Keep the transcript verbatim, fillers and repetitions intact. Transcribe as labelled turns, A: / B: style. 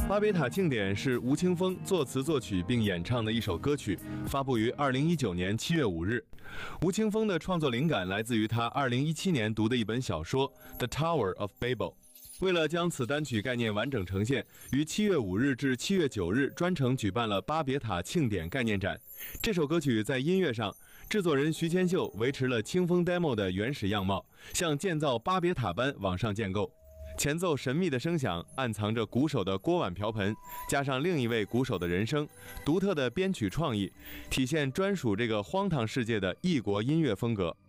A: 巴别塔庆典是吴青峰作词作曲并演唱的一首歌曲，发布于二零一九年七月五日。吴青峰的创作灵感来自于他二零一七年读的一本小说《The Tower of Babel》。为了将此单曲概念完整呈现，于七月五日至七月九日专程举办了巴别塔庆典概念展。这首歌曲在音乐上，制作人徐千秀维持了清风 demo 的原始样貌，像建造巴别塔般往上建构。前奏神秘的声响，暗藏着鼓手的锅碗瓢盆，加上另一位鼓手的人声，独特的编曲创意，体现专属这个荒唐世界的异国音乐风格。